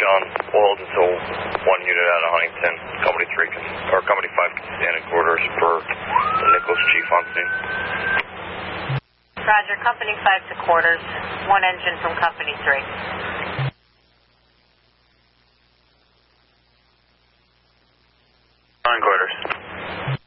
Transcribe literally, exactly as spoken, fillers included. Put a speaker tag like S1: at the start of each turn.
S1: on. We'll hold until one unit out of Huntington. Company three can, or Company five can stand in quarters for the Nichols Chief on scene.
S2: Roger, Company five to quarters. One engine from Company three.